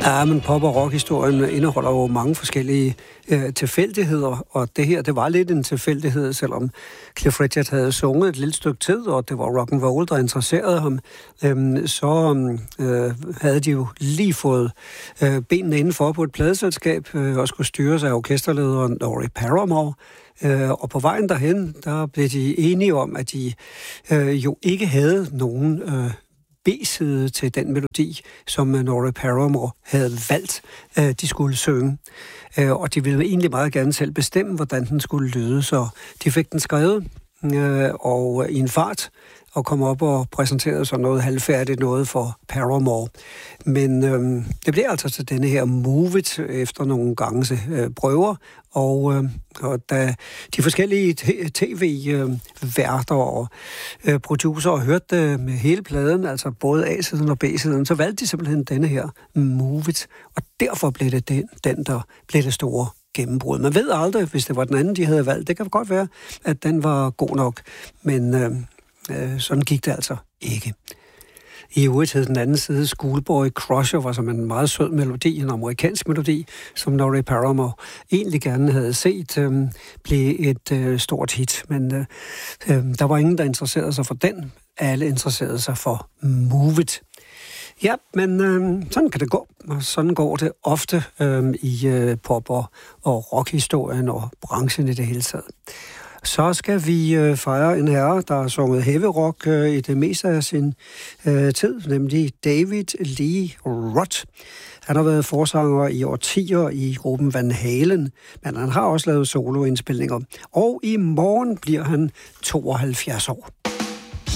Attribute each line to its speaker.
Speaker 1: Ja, men pop- og rockhistorien indeholder jo mange forskellige tilfældigheder, og det her, det var lidt en tilfældighed, selvom Cliff Richard havde sunget et lille stykke tid, og det var rock and roll, der interesserede ham, havde de jo lige fået benene indenfor på et pladeselskab, og skulle styres af orkesterlederen Norrie Paramore. Og på vejen derhen, der blev de enige om, at de jo ikke havde nogen B-side til den melodi, som Norrie Paramore havde valgt, de skulle synge. Og de ville egentlig meget gerne selv bestemme, hvordan den skulle lyde, så de fik den skrevet og i en fart, og kom op og præsenterede så noget halvfærdigt noget for Paramore. Men det blev altså til denne her Move It efter nogle gange prøver, og da de forskellige tv-værter og producer hørte med hele pladen, altså både A-siden og B-siden, så valgte de simpelthen denne her Move It, og derfor blev det den, der blev det store gennembrud. Man ved aldrig, hvis det var den anden, de havde valgt. Det kan godt være, at den var god nok, men sådan gik det altså ikke. I øvrigt hed den anden side Schoolboy Crusher, var som en meget sød melodi, en amerikansk melodi, som Norrie Paramore egentlig gerne havde set blive et stort hit. Men der var ingen, der interesserede sig for den. Alle interesserede sig for Move It. Ja, men sådan kan det gå. Og sådan går det ofte i pop- og rockhistorien og branchen i det hele taget. Så skal vi fejre en herre, der har sunget heavy rock i det meste af sin tid, nemlig David Lee Roth. Han har været forsanger i årtier i gruppen Van Halen, men han har også lavet soloindspilninger. Og i morgen bliver han 72 år.